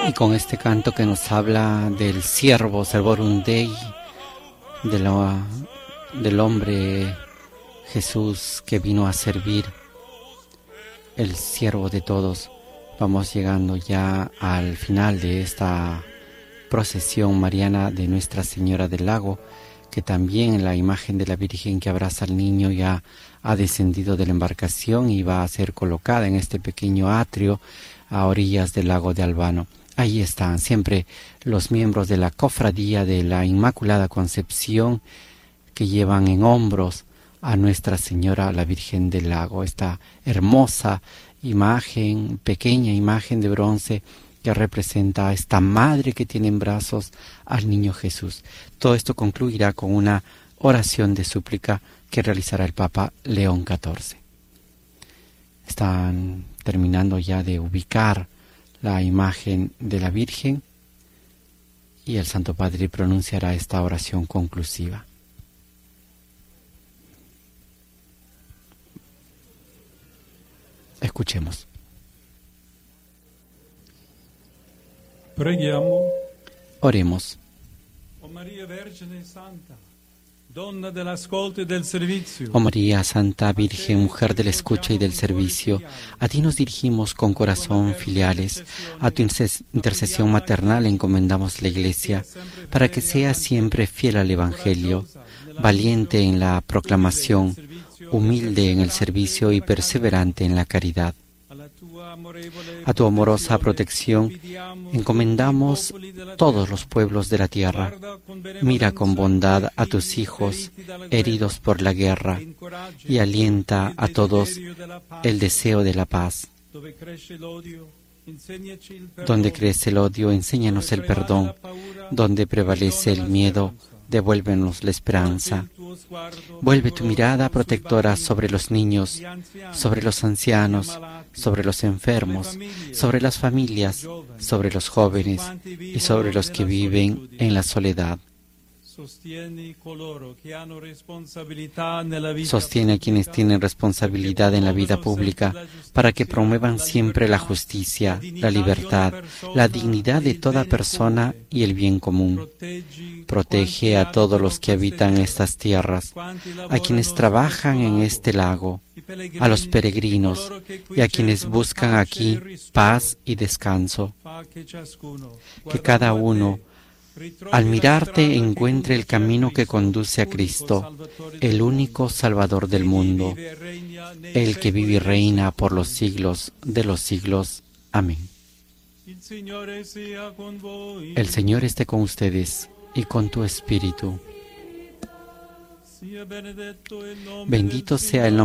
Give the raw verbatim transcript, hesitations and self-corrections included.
Y con este canto que nos habla del siervo, servorum Dei, de la, del hombre Jesús que vino a servir, el siervo de todos, vamos llegando ya al final de esta procesión mariana de Nuestra Señora del Lago, que también la imagen de la Virgen que abraza al niño ya ha descendido de la embarcación y va a ser colocada en este pequeño atrio a orillas del lago de Albano. Ahí están siempre los miembros de la cofradía de la Inmaculada Concepción que llevan en hombros a Nuestra Señora, la Virgen del Lago, esta hermosa imagen, pequeña imagen de bronce que representa a esta madre que tiene en brazos al niño Jesús. Todo esto concluirá con una oración de súplica que realizará el Papa León catorce. Están terminando ya de ubicar la imagen de la Virgen y el Santo Padre pronunciará esta oración conclusiva. Escuchemos. Preghiamo. Oremos. O María Vergine Santa, donna dell'ascolto e del servizio. Oh María, Santa Virgen, mujer de la escucha y del servicio, a ti nos dirigimos con corazón filiales. A tu intercesión maternal encomendamos la Iglesia, para que sea siempre fiel al Evangelio, valiente en la proclamación, humilde en el servicio y perseverante en la caridad. A tu amorosa protección encomendamos todos los pueblos de la tierra. Mira con bondad a tus hijos heridos por la guerra y alienta a todos el deseo de la paz. Donde crece el odio, enséñanos el perdón. Donde prevalece el miedo, devuélvenos la esperanza. Vuelve tu mirada protectora sobre los niños, sobre los ancianos, sobre los enfermos, sobre las familias, sobre los jóvenes y sobre los que viven en la soledad. Sostiene a quienes tienen responsabilidad en la vida pública para que promuevan siempre la justicia, la libertad, la dignidad de toda persona y el bien común. Protege a todos los que habitan estas tierras, a quienes trabajan en este lago, a los peregrinos y a quienes buscan aquí paz y descanso. Que cada uno, al mirarte, encuentre el camino que conduce a Cristo, el único Salvador del mundo, el que vive y reina por los siglos de los siglos. Amén. El Señor esté con ustedes y con tu espíritu. Bendito sea el nombre